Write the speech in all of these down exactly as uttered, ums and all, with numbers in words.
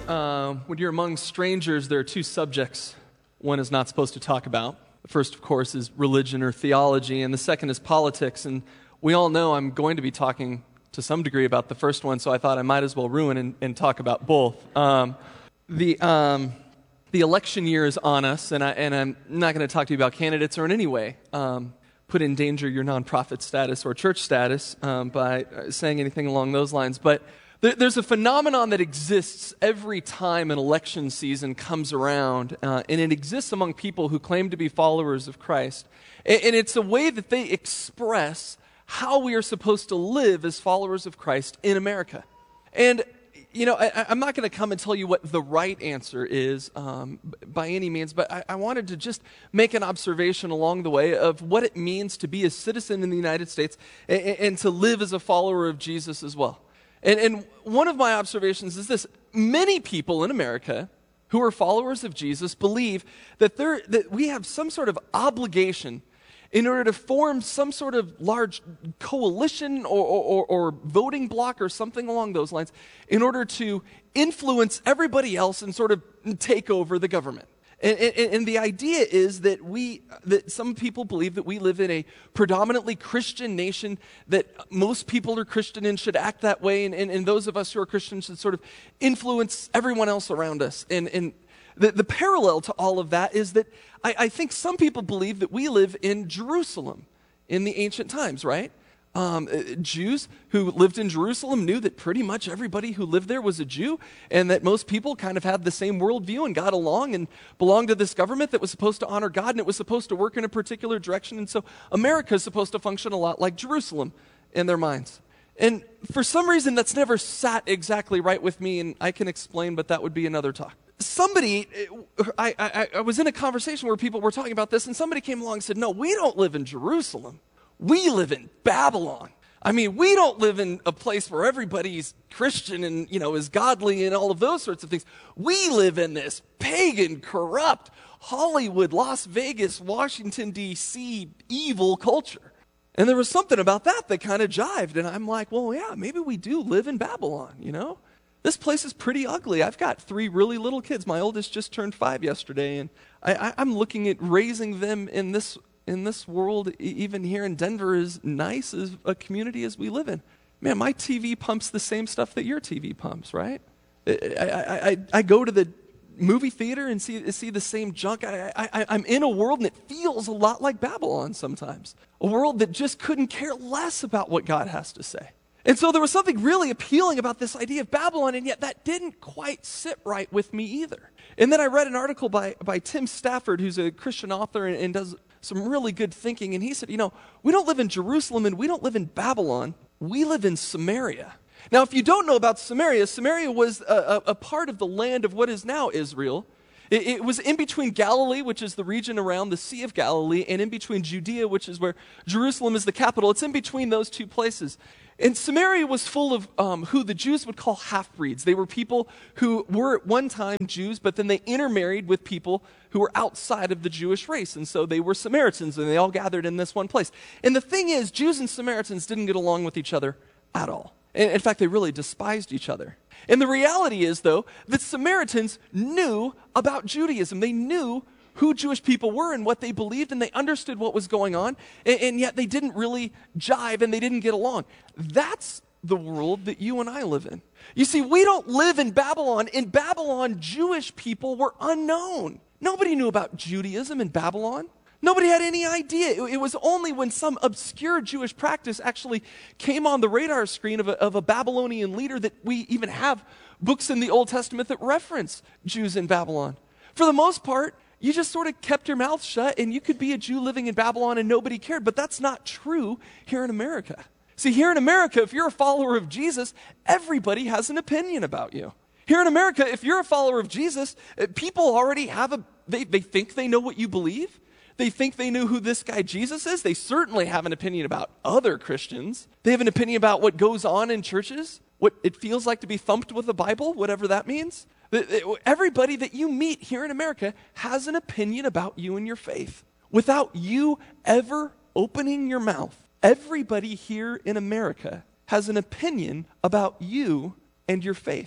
Um, when you're among strangers, there are two subjects one is not supposed to talk about. The first, of course, is religion or theology, and the second is politics. And we all know I'm going to be talking to some degree about the first one, so I thought I might as well ruin and, and talk about both. Um, the um, the election year is on us, and, I, and I'm not going to talk to you about candidates or in any way um, put in danger your nonprofit status or church status um, by saying anything along those lines. But there, there's a phenomenon that exists every time an election season comes around, uh, and it exists among people who claim to be followers of Christ. And, and it's a way that they express how we are supposed to live as followers of Christ in America. And, you know, I, I'm not going to come and tell you what the right answer is um, by any means, but I, I wanted to just make an observation along the way of what it means to be a citizen in the United States and, and to live as a follower of Jesus as well. And, and one of my observations is this: many people in America who are followers of Jesus believe that, there, that we have some sort of obligation in order to form some sort of large coalition or, or, or voting bloc or something along those lines in order to influence everybody else and sort of take over the government. And, and, and the idea is that we, that some people believe that we live in a predominantly Christian nation, that most people are Christian and should act that way, and, and, and those of us who are Christians should sort of influence everyone else around us. And, and the, the parallel to all of that is that I, I think some people believe that we live in Jerusalem in the ancient times, right? Um, uh, Jews who lived in Jerusalem knew that pretty much everybody who lived there was a Jew, and that most people kind of had the same worldview and got along and belonged to this government that was supposed to honor God, and it was supposed to work in a particular direction. And so America is supposed to function a lot like Jerusalem in their minds. And for some reason, that's never sat exactly right with me, and I can explain, but that would be another talk. Somebody, I, I, I was in a conversation where people were talking about this, and somebody came along and said, no, we don't live in Jerusalem. We live in Babylon. I mean, we don't live in a place where everybody's Christian and, you know, is godly and all of those sorts of things. We live in this pagan, corrupt, Hollywood, Las Vegas, Washington, D C evil culture. And there was something about that that kind of jived. And I'm like, well, yeah, maybe we do live in Babylon, you know? This place is pretty ugly. I've got three really little kids. My oldest just turned five yesterday, and I, I, I'm looking at raising them in this in this world, even here in Denver, as nice as a community as we live in. Man, my T V pumps the same stuff that your T V pumps, right? I, I, I, I go to the movie theater and see, see the same junk. I, I, I'm in a world, and it feels a lot like Babylon sometimes. A world that just couldn't care less about what God has to say. And so there was something really appealing about this idea of Babylon, and yet that didn't quite sit right with me either. And then I read an article by, by Tim Stafford, who's a Christian author and, and does some really good thinking, and he said, you know, we don't live in Jerusalem and we don't live in Babylon, we live in Samaria. Now, if you don't know about Samaria, Samaria was a, a, a part of the land of what is now Israel. It, it was in between Galilee, which is the region around the Sea of Galilee, and in between Judea, which is where Jerusalem is the capital. It's in between those two places. And Samaria was full of um, who the Jews would call half-breeds. They were people who were at one time Jews, but then they intermarried with people who were outside of the Jewish race. And so they were Samaritans, and they all gathered in this one place. And the thing is, Jews and Samaritans didn't get along with each other at all. And in fact, they really despised each other. And the reality is, though, that Samaritans knew about Judaism. They knew who Jewish people were and what they believed, and they understood what was going on, and, and yet they didn't really jive and they didn't get along. That's the world that you and I live in. You see, we don't live in Babylon. In Babylon, Jewish people were unknown. Nobody knew about Judaism in Babylon. Nobody had any idea. It, it was only when some obscure Jewish practice actually came on the radar screen of a, of a Babylonian leader that we even have books in the Old Testament that reference Jews in Babylon. For the most part, you just sort of kept your mouth shut, and you could be a Jew living in Babylon and nobody cared. But that's not true here in America. See, here in America, if you're a follower of Jesus, everybody has an opinion about you. Here in America, if you're a follower of Jesus, people already have a, they, they think they know what you believe. They think they knew who this guy Jesus is. They certainly have an opinion about other Christians. They have an opinion about what goes on in churches, what it feels like to be thumped with the Bible, whatever that means. Everybody that you meet here in America has an opinion about you and your faith. Without you ever opening your mouth, everybody here in America has an opinion about you and your faith.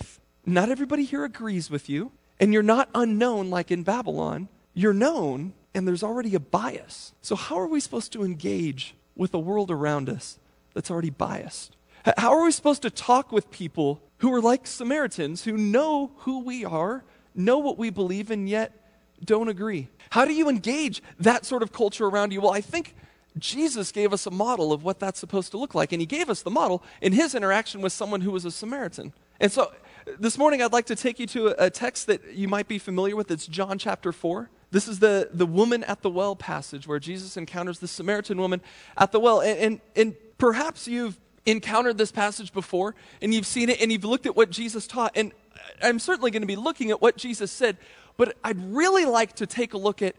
Not everybody here agrees with you, and you're not unknown like in Babylon. You're known, and there's already a bias. So how are we supposed to engage with a world around us that's already biased? H- How are we supposed to talk with people who are like Samaritans, who know who we are, know what we believe, and yet don't agree? How do you engage that sort of culture around you? Well, I think Jesus gave us a model of what that's supposed to look like, and he gave us the model in his interaction with someone who was a Samaritan. And so this morning I'd like to take you to a, a text that you might be familiar with. It's John chapter four. This is the, the woman at the well passage where Jesus encounters the Samaritan woman at the well. And, and, and perhaps you've encountered this passage before, and you've seen it, and you've looked at what Jesus taught. And I'm certainly going to be looking at what Jesus said, but I'd really like to take a look at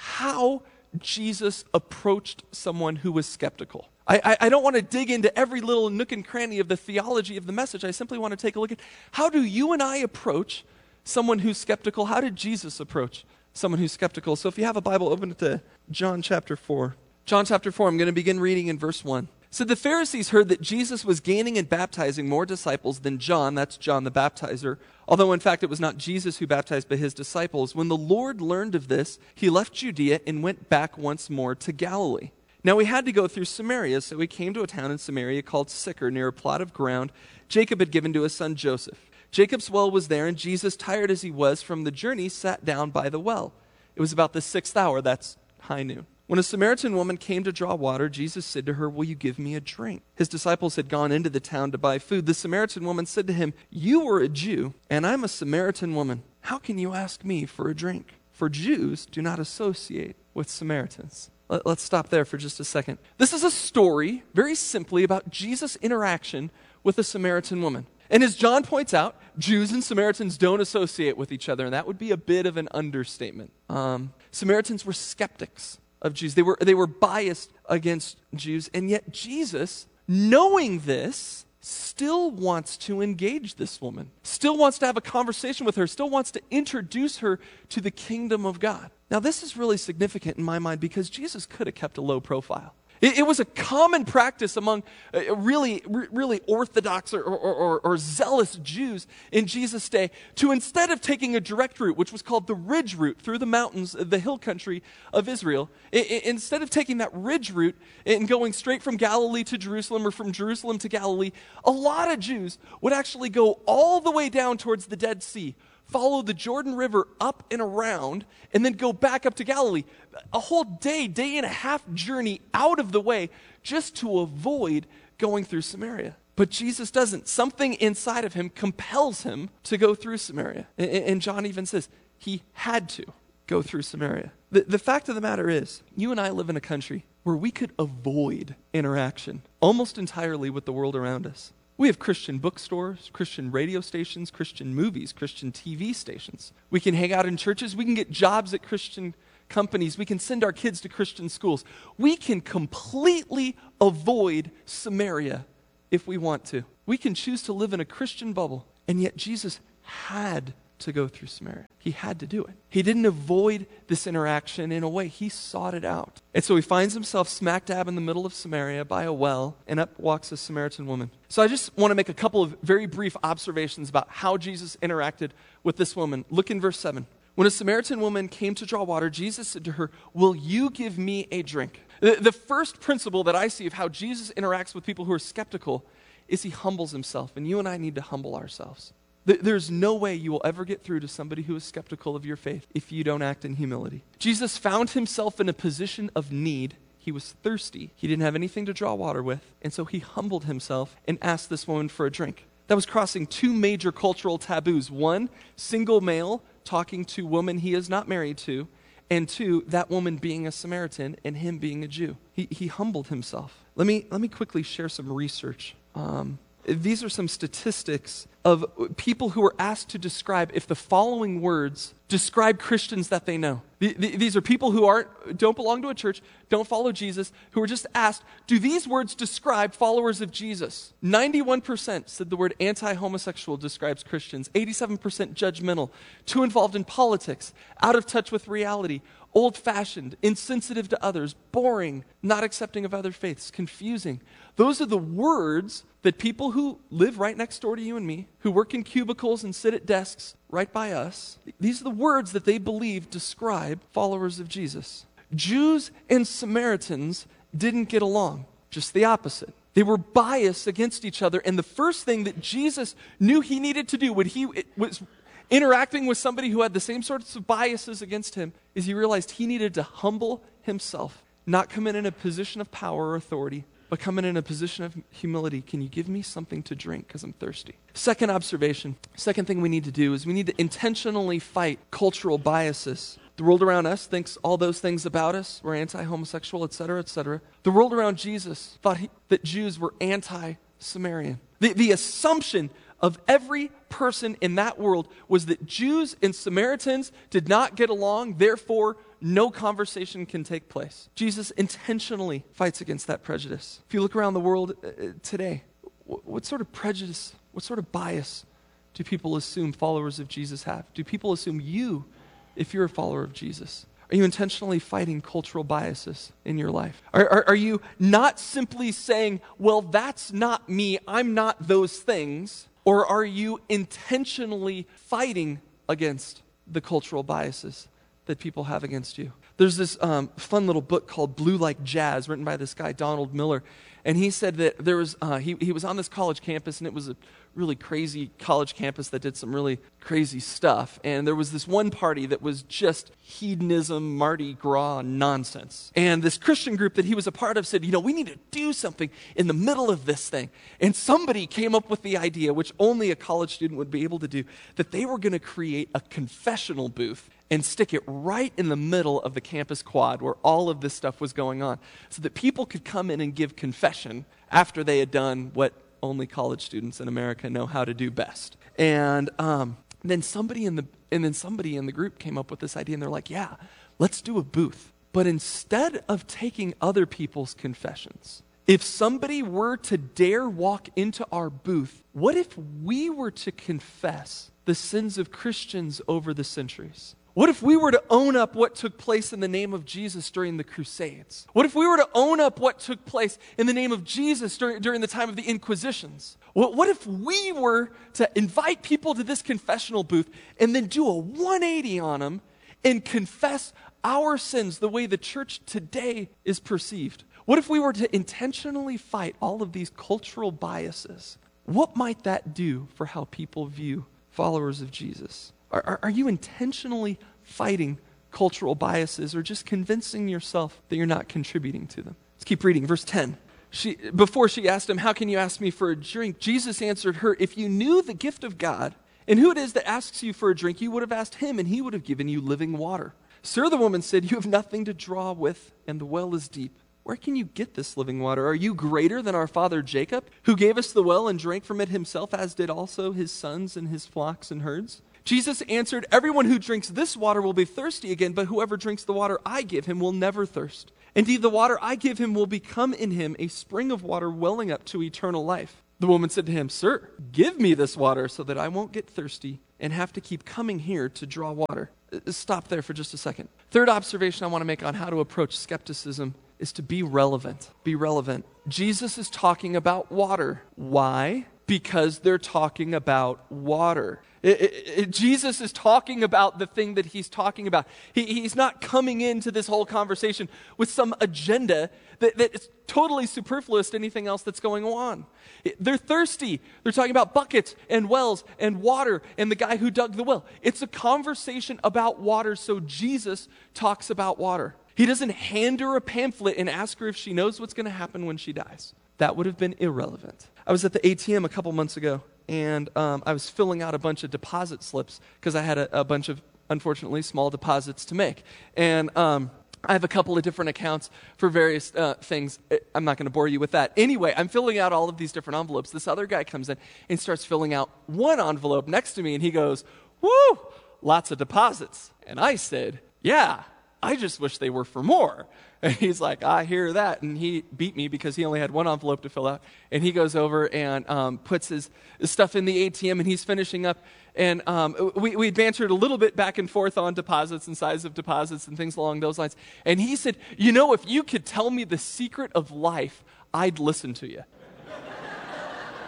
how Jesus approached someone who was skeptical. I, I, I don't want to dig into every little nook and cranny of the theology of the message. I simply want to take a look at how do you and I approach someone who's skeptical? How did Jesus approach someone who's skeptical? So if you have a Bible, open it to John chapter four. John chapter four, I'm going to begin reading in verse one. So the Pharisees heard that Jesus was gaining and baptizing more disciples than John, that's John the baptizer, although in fact it was not Jesus who baptized but his disciples. When the Lord learned of this, he left Judea and went back once more to Galilee. Now he had to go through Samaria, so he came to a town in Samaria called Sychar, near a plot of ground Jacob had given to his son Joseph. Jacob's well was there, and Jesus, tired as he was from the journey, sat down by the well. It was about the sixth hour, that's high noon. When a Samaritan woman came to draw water, Jesus said to her, "Will you give me a drink?" His disciples had gone into the town to buy food. The Samaritan woman said to him, "You are a Jew, and I'm a Samaritan woman. How can you ask me for a drink?" For Jews do not associate with Samaritans. Let, let's stop there for just a second. This is a story, very simply, about Jesus' interaction with a Samaritan woman. And as John points out, Jews and Samaritans don't associate with each other, and that would be a bit of an understatement. Um, Samaritans were skeptics of Jews. They were, they were biased against Jews, and yet Jesus, knowing this, still wants to engage this woman, still wants to have a conversation with her, still wants to introduce her to the kingdom of God. Now, this is really significant in my mind because Jesus could have kept a low profile. It, it was a common practice among uh, really, re- really orthodox or, or, or, or zealous Jews in Jesus' day to, instead of taking a direct route, which was called the ridge route through the mountains, the hill country of Israel, I, I, instead of taking that ridge route and going straight from Galilee to Jerusalem or from Jerusalem to Galilee, a lot of Jews would actually go all the way down towards the Dead Sea, follow the Jordan River up and around, and then go back up to Galilee. A whole day, day and a half journey out of the way just to avoid going through Samaria. But Jesus doesn't. Something inside of him compels him to go through Samaria. And, and John even says he had to go through Samaria. The, the fact of the matter is, you and I live in a country where we could avoid interaction almost entirely with the world around us. We have Christian bookstores, Christian radio stations, Christian movies, Christian T V stations. We can hang out in churches. We can get jobs at Christian companies. We can send our kids to Christian schools. We can completely avoid Samaria if we want to. We can choose to live in a Christian bubble, and yet Jesus had to go through Samaria. He had to do it. He didn't avoid this interaction. In a way, he sought it out. And so he finds himself smack dab in the middle of Samaria by a well, and up walks a Samaritan woman. So I just want to make a couple of very brief observations about how Jesus interacted with this woman. Look in verse seven. When a Samaritan woman came to draw water, Jesus said to her, "Will you give me a drink?" The, the first principle that I see of how Jesus interacts with people who are skeptical is he humbles himself, and you and I need to humble ourselves. There's no way you will ever get through to somebody who is skeptical of your faith if you don't act in humility. Jesus found himself in a position of need. He was thirsty. He didn't have anything to draw water with, and so he humbled himself and asked this woman for a drink. That was crossing two major cultural taboos. One, single male talking to a woman he is not married to, and two, that woman being a Samaritan and him being a Jew. He, he humbled himself. Let me, let me quickly share some research. Um, These are some statistics of people who were asked to describe if the following words describe Christians that they know. These are people who aren't, don't belong to a church, don't follow Jesus, who were just asked, do these words describe followers of Jesus? ninety-one percent said the word anti-homosexual describes Christians. eighty-seven percent judgmental, too involved in politics, out of touch with reality, old-fashioned, insensitive to others, boring, not accepting of other faiths, confusing. Those are the words that people who live right next door to you and me, who work in cubicles and sit at desks right by us, these are the words that they believe describe followers of Jesus. Jews and Samaritans didn't get along, just the opposite. They were biased against each other, and the first thing that Jesus knew he needed to do when he was interacting with somebody who had the same sorts of biases against him is he realized he needed to humble himself, not come in in a position of power or authority, but come in in a position of humility. Can you give me something to drink because I'm thirsty? Second observation, second thing we need to do is we need to intentionally fight cultural biases. The world around us thinks all those things about us. We're anti-homosexual, et cetera, et cetera. The world around Jesus thought he, that Jews were anti-Samaritan. The, the assumption of every person in that world was that Jews and Samaritans did not get along, therefore no conversation can take place. Jesus intentionally fights against that prejudice. If you look around the world uh, today, what, what sort of prejudice, what sort of bias do people assume followers of Jesus have? Do people assume you, if you're a follower of Jesus? Are you intentionally fighting cultural biases in your life? Are, are, are you not simply saying, well, that's not me, I'm not those things? Or are you intentionally fighting against the cultural biases that people have against you? There's this um, fun little book called Blue Like Jazz, written by this guy, Donald Miller. And he said that there was, uh, he, he was on this college campus, and it was a really crazy college campus that did some really crazy stuff. And there was this one party that was just hedonism, Mardi Gras nonsense. And this Christian group that he was a part of said, you know, we need to do something in the middle of this thing. And somebody came up with the idea, which only a college student would be able to do, that they were going to create a confessional booth and stick it right in the middle of the campus quad where all of this stuff was going on, so that people could come in and give confession after they had done what only college students in America know how to do best. And um, then somebody in the and then somebody in the group came up with this idea, and they're like, yeah, let's do a booth. But instead of taking other people's confessions, if somebody were to dare walk into our booth, what if we were to confess the sins of Christians over the centuries? What if we were to own up what took place in the name of Jesus during the Crusades? What if we were to own up what took place in the name of Jesus during, during the time of the Inquisitions? What, what if we were to invite people to this confessional booth and then do a one eighty on them and confess our sins the way the church today is perceived? What if we were to intentionally fight all of these cultural biases? What might that do for how people view followers of Jesus? Are, are, are you intentionally fighting cultural biases, or just convincing yourself that you're not contributing to them? Let's keep reading. Verse ten. She, before she asked him, how can you ask me for a drink? Jesus answered her, if you knew the gift of God and who it is that asks you for a drink, you would have asked him and he would have given you living water. Sir, the woman said, you have nothing to draw with and the well is deep. Where can you get this living water? Are you greater than our father Jacob, who gave us the well and drank from it himself, as did also his sons and his flocks and herds? Jesus answered, everyone who drinks this water will be thirsty again, but whoever drinks the water I give him will never thirst. Indeed, the water I give him will become in him a spring of water welling up to eternal life. The woman said to him, sir, give me this water so that I won't get thirsty and have to keep coming here to draw water. Stop there for just a second. Third observation I want to make on how to approach skepticism is to be relevant. Be relevant. Jesus is talking about water. Why? Because they're talking about water. It, it, it, Jesus is talking about the thing that he's talking about. He, he's not coming into this whole conversation with some agenda that, that is totally superfluous to anything else that's going on. It, they're thirsty. They're talking about buckets and wells and water and the guy who dug the well. It's a conversation about water, so Jesus talks about water. He doesn't hand her a pamphlet and ask her if she knows what's going to happen when she dies. That would have been irrelevant. I was at the A T M a couple months ago, and um, I was filling out a bunch of deposit slips because I had a, a bunch of, unfortunately, small deposits to make. And um, I have a couple of different accounts for various uh, things. I'm not going to bore you with that. Anyway, I'm filling out all of these different envelopes. This other guy comes in and starts filling out one envelope next to me, and he goes, woo, lots of deposits. And I said, yeah, I just wish they were for more. And he's like, I hear that. And he beat me because he only had one envelope to fill out. And he goes over and um, puts his, his stuff in the A T M, and he's finishing up. And um, we, we bantered a little bit back and forth on deposits and size of deposits and things along those lines. And he said, you know, if you could tell me the secret of life, I'd listen to you.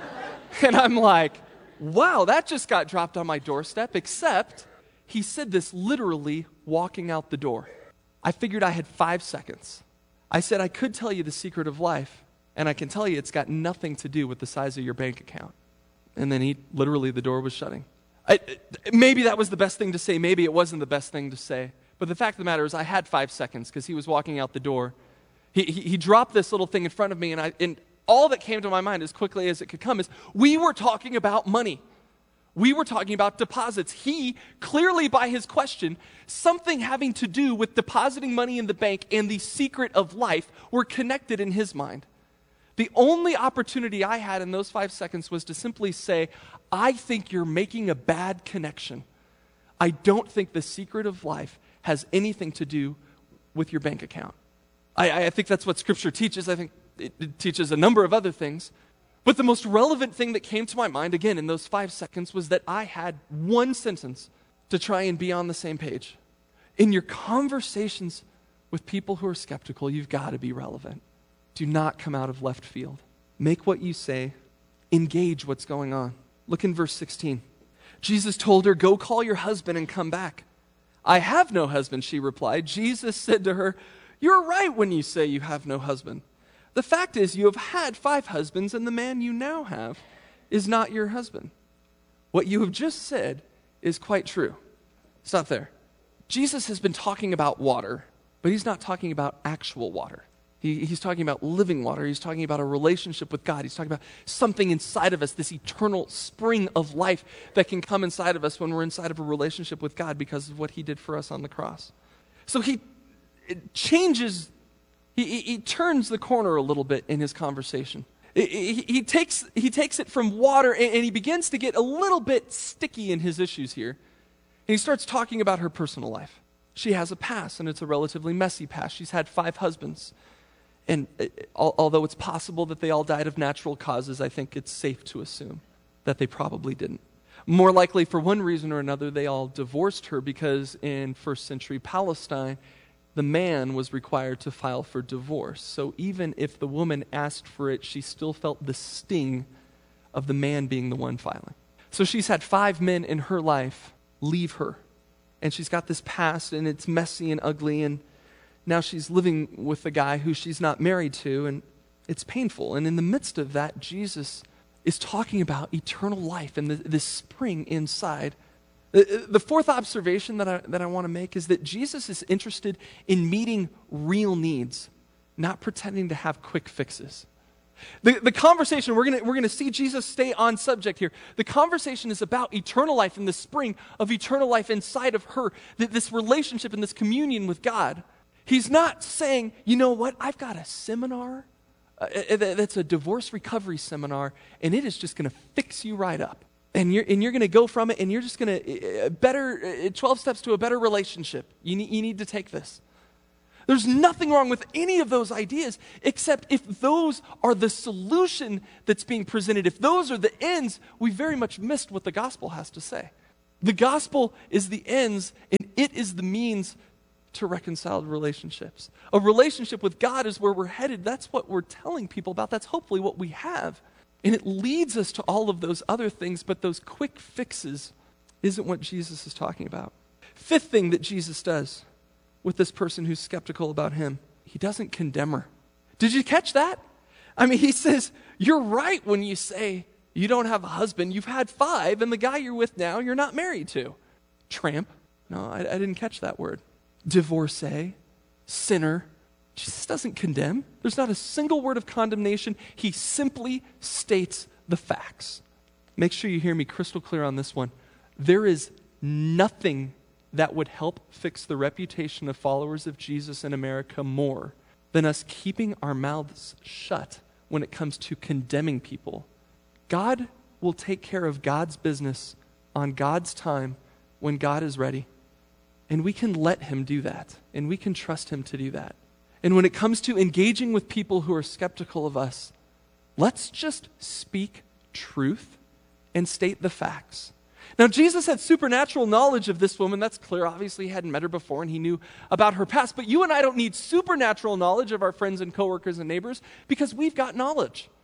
And I'm like, wow, that just got dropped on my doorstep, except he said this literally walking out the door. I figured I had five seconds. I said, I could tell you the secret of life, and I can tell you it's got nothing to do with the size of your bank account. And then he, literally, the door was shutting. I, maybe that was the best thing to say. Maybe it wasn't the best thing to say. But the fact of the matter is I had five seconds because he was walking out the door. He, he, he dropped this little thing in front of me, and, I, and all that came to my mind as quickly as it could come is we were talking about money. We were talking about deposits. He, clearly by his question, something having to do with depositing money in the bank and the secret of life were connected in his mind. The only opportunity I had in those five seconds was to simply say, I think you're making a bad connection. I don't think the secret of life has anything to do with your bank account. I, I think that's what Scripture teaches. I think it, it teaches a number of other things. But the most relevant thing that came to my mind, again, in those five seconds, was that I had one sentence to try and be on the same page. In your conversations with people who are skeptical, you've got to be relevant. Do not come out of left field. Make what you say. Engage what's going on. Look in verse sixteen. Jesus told her, go call your husband and come back. I have no husband, she replied. Jesus said to her, you're right when you say you have no husband. The fact is, you have had five husbands, and the man you now have is not your husband. What you have just said is quite true. Stop there. Jesus has been talking about water, but he's not talking about actual water. He, he's talking about living water. He's talking about a relationship with God. He's talking about something inside of us, this eternal spring of life that can come inside of us when we're inside of a relationship with God because of what he did for us on the cross. So he it changes He, he, he turns the corner a little bit in his conversation. He, he, he, takes, he takes it from water, and, and he begins to get a little bit sticky in his issues here. And he starts talking about her personal life. She has a past, and it's a relatively messy past. She's had five husbands. And uh, al- although it's possible that they all died of natural causes, I think it's safe to assume that they probably didn't. More likely, for one reason or another, they all divorced her because in first century Palestine, the man was required to file for divorce. So even if the woman asked for it, she still felt the sting of the man being the one filing. So she's had five men in her life leave her. And she's got this past, and it's messy and ugly, and now she's living with a guy who she's not married to, and it's painful. And in the midst of that, Jesus is talking about eternal life and the, this spring inside. The, the fourth observation that I, that I want to make is that Jesus is interested in meeting real needs, not pretending to have quick fixes. The, the conversation, we're going we're gonna see Jesus stay on subject here. The conversation is about eternal life and the spring of eternal life inside of her, th- this relationship and this communion with God. He's not saying, you know what, I've got a seminar uh, that's a divorce recovery seminar, and it is just going to fix you right up. And you're, and you're going to go from it, and you're just going to, uh, better, uh, twelve steps to a better relationship. You need, you need to take this. There's nothing wrong with any of those ideas, except if those are the solution that's being presented, if those are the ends, we very much missed what the gospel has to say. The gospel is the ends, and it is the means to reconciled relationships. A relationship with God is where we're headed. That's what we're telling people about. That's hopefully what we have. And it leads us to all of those other things, but those quick fixes isn't what Jesus is talking about. Fifth thing that Jesus does with this person who's skeptical about him, he doesn't condemn her. Did you catch that? I mean, he says, you're right when you say you don't have a husband. You've had five, and the guy you're with now, you're not married to. Tramp. No, I, I didn't catch that word. Divorcee. Sinner. Jesus doesn't condemn. There's not a single word of condemnation. He simply states the facts. Make sure you hear me crystal clear on this one. There is nothing that would help fix the reputation of followers of Jesus in America more than us keeping our mouths shut when it comes to condemning people. God will take care of God's business on God's time when God is ready. And we can let him do that. And we can trust him to do that. And when it comes to engaging with people who are skeptical of us, let's just speak truth and state the facts. Now, Jesus had supernatural knowledge of this woman. That's clear. Obviously, he hadn't met her before, and he knew about her past. But you and I don't need supernatural knowledge of our friends and coworkers and neighbors because we've got knowledge.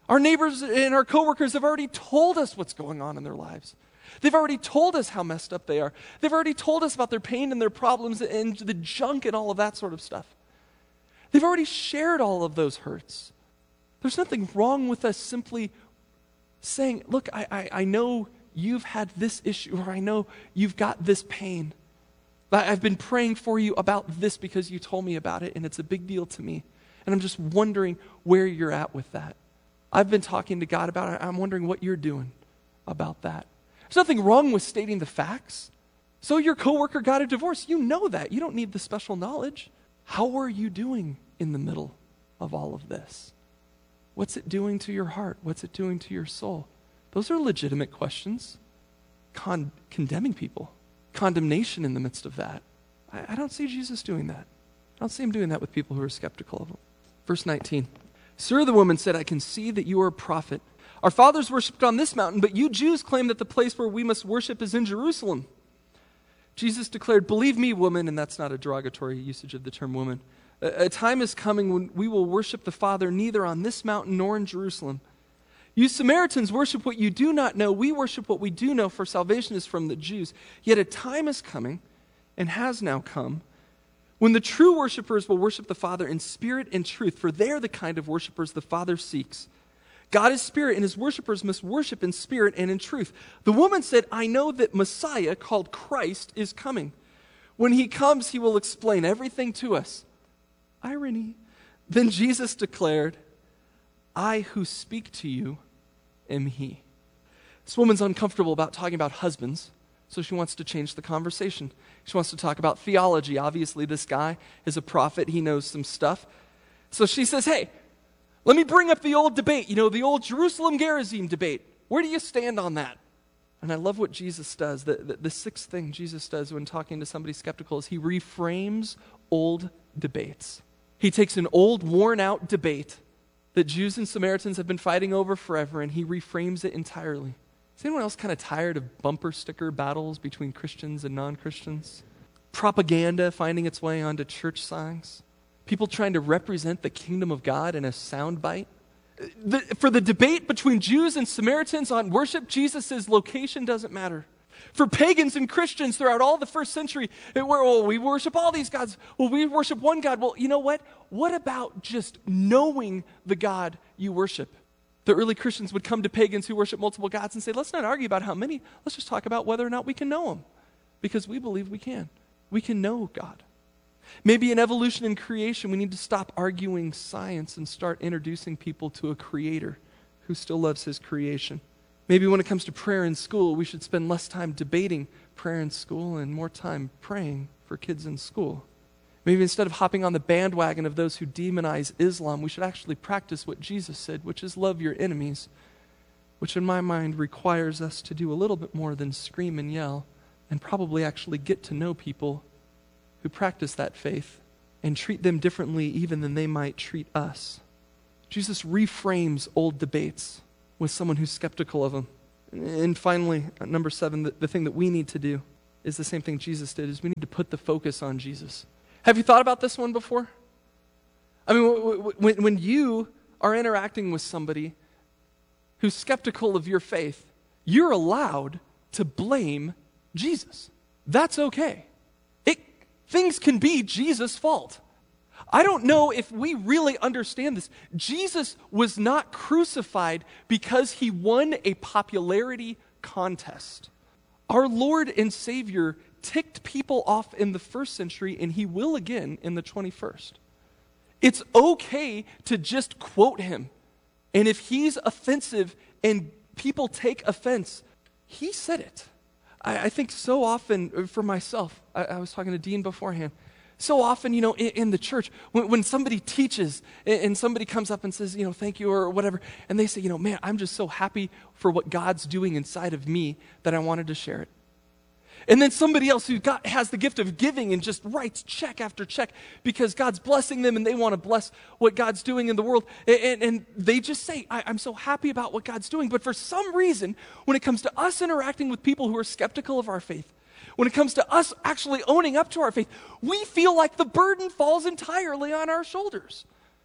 Our neighbors and our coworkers have already told us what's going on in their lives. They've already told us how messed up they are. They've already told us about their pain and their problems and the junk and all of that sort of stuff. They've already shared all of those hurts. There's nothing wrong with us simply saying, look, I, I, I know you've had this issue, or I know you've got this pain. I've been praying for you about this because you told me about it, and it's a big deal to me. And I'm just wondering where you're at with that. I've been talking to God about it. I'm wondering what you're doing about that. There's nothing wrong with stating the facts. So your coworker got a divorce. You know that. You don't need the special knowledge. How are you doing in the middle of all of this? What's it doing to your heart? What's it doing to your soul? Those are legitimate questions. Con- condemning people. Condemnation in the midst of that. I, I don't see Jesus doing that. I don't see him doing that with people who are skeptical of him. Verse nineteen. Sir, the woman said, I can see that you are a prophet. Our fathers worshipped on this mountain, but you Jews claim that the place where we must worship is in Jerusalem. Jesus declared, believe me, woman, and that's not a derogatory usage of the term woman. A, a time is coming when we will worship the Father neither on this mountain nor in Jerusalem. You Samaritans worship what you do not know. We worship what we do know, for salvation is from the Jews. Yet a time is coming, and has now come, when the true worshipers will worship the Father in spirit and truth, for they are the kind of worshipers the Father seeks. God is spirit, and his worshipers must worship in spirit and in truth. The woman said, I know that Messiah, called Christ, is coming. When he comes, he will explain everything to us. Irony. Then Jesus declared, I who speak to you am he. This woman's uncomfortable about talking about husbands, so she wants to change the conversation. She wants to talk about theology. Obviously, this guy is a prophet. He knows some stuff. So she says, hey, let me bring up the old debate, you know, the old Jerusalem-Gerizim debate. Where do you stand on that? And I love what Jesus does. The, the, the sixth thing Jesus does when talking to somebody skeptical is he reframes old debates. He takes an old, worn-out debate that Jews and Samaritans have been fighting over forever, and he reframes it entirely. Is anyone else kind of tired of bumper sticker battles between Christians and non-Christians? Propaganda finding its way onto church signs? People trying to represent the kingdom of God in a soundbite? The, for the debate between Jews and Samaritans on worship, Jesus says location doesn't matter. For pagans and Christians throughout all the first century, it were, well, we worship all these gods. Well, we worship one God. Well, you know what? What about just knowing the God you worship? The early Christians would come to pagans who worship multiple gods and say, let's not argue about how many. Let's just talk about whether or not we can know him. Because we believe we can. We can know God. Maybe in evolution and creation, we need to stop arguing science and start introducing people to a creator who still loves his creation. Maybe when it comes to prayer in school, we should spend less time debating prayer in school and more time praying for kids in school. Maybe instead of hopping on the bandwagon of those who demonize Islam, we should actually practice what Jesus said, which is love your enemies, which in my mind requires us to do a little bit more than scream and yell, and probably actually get to know people who practice that faith and treat them differently even than they might treat us. Jesus reframes old debates with someone who's skeptical of him. And finally, number seven, the, the thing that we need to do is the same thing Jesus did, is we need to put the focus on Jesus. Have you thought about this one before? I mean, w- w- when, when you are interacting with somebody who's skeptical of your faith, you're allowed to blame Jesus. That's okay. It, things can be Jesus' fault. I don't know if we really understand this. Jesus was not crucified because he won a popularity contest. Our Lord and Savior ticked people off in the first century, and he will again in the twenty-first. It's okay to just quote him. And if he's offensive and people take offense, he said it. I, I think so often, for myself, I, I was talking to Dean beforehand, so often, you know, in, in the church, when, when somebody teaches and, and somebody comes up and says, you know, thank you or whatever, and they say, you know, man, I'm just so happy for what God's doing inside of me that I wanted to share it. And then somebody else who got, has the gift of giving and just writes check after check because God's blessing them and they want to bless what God's doing in the world. And, and, and they just say, I, I'm so happy about what God's doing. But for some reason, when it comes to us interacting with people who are skeptical of our faith, when it comes to us actually owning up to our faith, we feel like the burden falls entirely on our shoulders.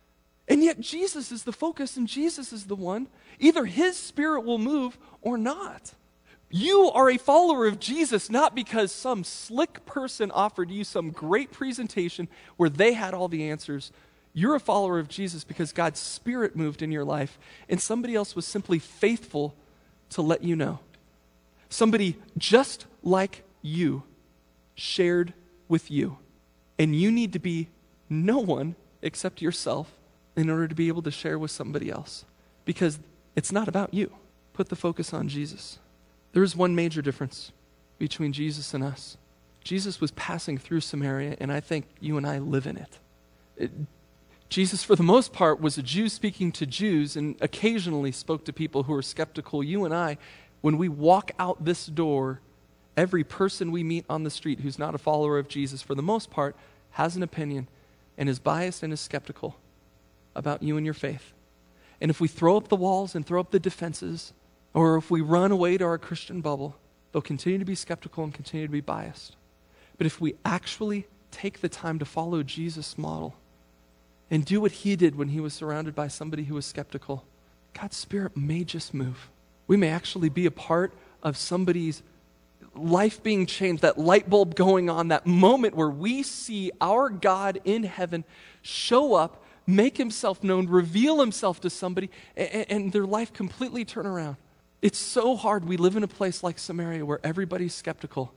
And yet Jesus is the focus, and Jesus is the one. Either his Spirit will move or not. You are a follower of Jesus not because some slick person offered you some great presentation where they had all the answers. You're a follower of Jesus because God's Spirit moved in your life and somebody else was simply faithful to let you know. Somebody just like you shared with you. And you need to be no one except yourself in order to be able to share with somebody else. Because it's not about you. Put the focus on Jesus. There is one major difference between Jesus and us. Jesus was passing through Samaria, and I think you and I live in it. it. Jesus, for the most part, was a Jew speaking to Jews and occasionally spoke to people who were skeptical. You and I, when we walk out this door, every person we meet on the street who's not a follower of Jesus, for the most part, has an opinion and is biased and is skeptical about you and your faith. And if we throw up the walls and throw up the defenses, or if we run away to our Christian bubble, they'll continue to be skeptical and continue to be biased. But if we actually take the time to follow Jesus' model and do what he did when he was surrounded by somebody who was skeptical, God's Spirit may just move. We may actually be a part of somebody's life being changed, that light bulb going on, that moment where we see our God in heaven show up, make himself known, reveal himself to somebody, and, and their life completely turn around. It's so hard. We live in a place like Samaria where everybody's skeptical.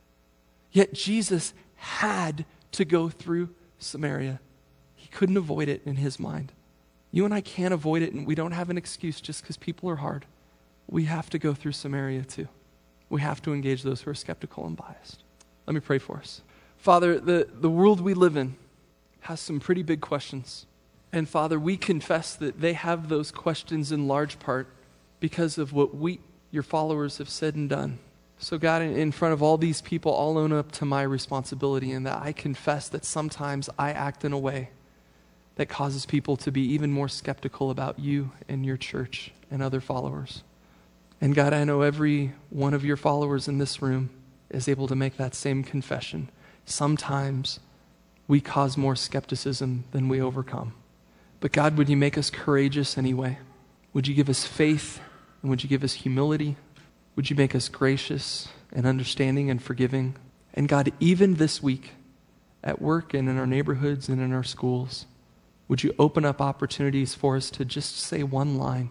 Yet Jesus had to go through Samaria. He couldn't avoid it in his mind. You and I can't avoid it, and we don't have an excuse just because people are hard. We have to go through Samaria too. We have to engage those who are skeptical and biased. Let me pray for us. Father, the, the world we live in has some pretty big questions. And Father, we confess that they have those questions in large part because of what we, your followers, have said and done. So God, in, in front of all these people, I'll own up to my responsibility in that I confess that sometimes I act in a way that causes people to be even more skeptical about you and your church and other followers. And God, I know every one of your followers in this room is able to make that same confession. Sometimes we cause more skepticism than we overcome. But God, would you make us courageous anyway? Would you give us faith, and would you give us humility? Would you make us gracious and understanding and forgiving? And God, even this week, at work and in our neighborhoods and in our schools, would you open up opportunities for us to just say one line,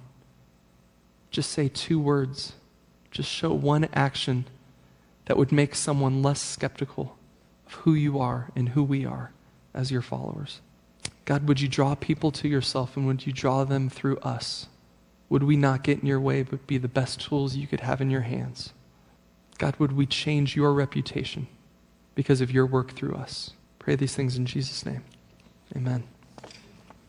just say two words, just show one action that would make someone less skeptical of who you are and who we are as your followers. God, would you draw people to yourself, and would you draw them through us? Would we not get in your way, but be the best tools you could have in your hands? God, would we change your reputation because of your work through us? Pray these things in Jesus' name. Amen.